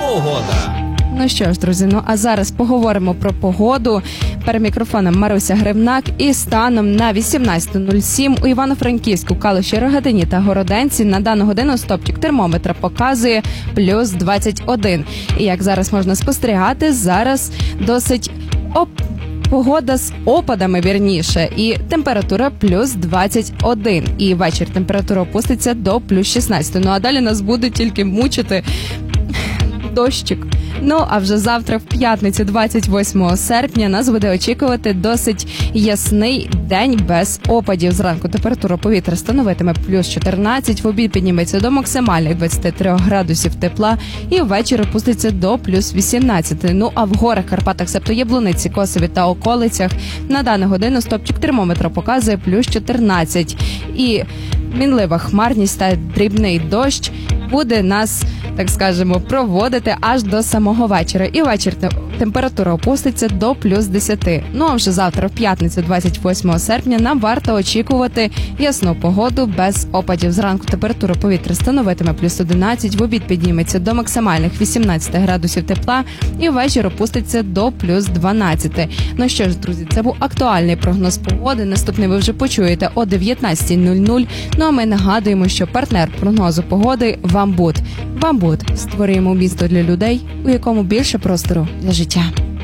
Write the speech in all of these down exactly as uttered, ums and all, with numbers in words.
погода. Ну що ж, друзі, ну а зараз поговоримо про погоду. Перед мікрофоном Маруся Гривнак, і станом на вісімнадцята нуль сім у Івано-Франківську, Калуші, Рогатині та Городенці на дану годину стопчик термометра показує плюс двадцять один. І як зараз можна спостерігати, зараз досить оп... погода з опадами, вірніше, і температура плюс двадцять один. І ввечері температура опуститься до плюс шістнадцять. Ну а далі нас буде тільки мучити дощик. Ну, а вже завтра, в п'ятницю, двадцять восьмого серпня, нас буде очікувати досить ясний день без опадів. Зранку температура повітря становитиме плюс чотирнадцять, в обід підніметься до максимальних двадцяти трьох градусів тепла і ввечері опуститься до плюс вісімнадцять. Ну, а в горах, Карпатах, себто Яблуниці, Косові та околицях на дану годину стопчик термометра показує плюс чотирнадцять. І мінлива хмарність та дрібний дощ буде нас, так скажемо, проводити аж до самого вечора. І ввечері температура опуститься до плюс десять. Ну а вже завтра, в п'ятницю, двадцять восьмого серпня, нам варто очікувати ясну погоду без опадів. Зранку температура повітря становитиме плюс одинадцять, в обід підніметься до максимальних вісімнадцяти градусів тепла і ввечері опуститься до плюс дванадцяти. Ну що ж, друзі, це був актуальний прогноз погоди. Наступний ви вже почуєте о дев'ятнадцята нуль нуль. Ну а ми нагадуємо, що партнер прогнозу погоди – Вамбут. Вамбут. Створюємо місто для людей, у якому більше простору для життя.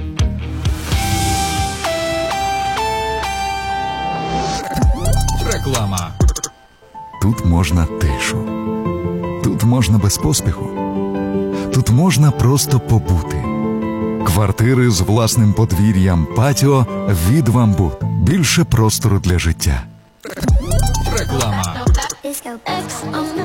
Реклама. Тут можна тишу. Тут можна без поспіху. Тут можна просто побути. Квартири з власним подвір'ям, патіо від Вамбут. Більше простору для життя. Реклама. X on the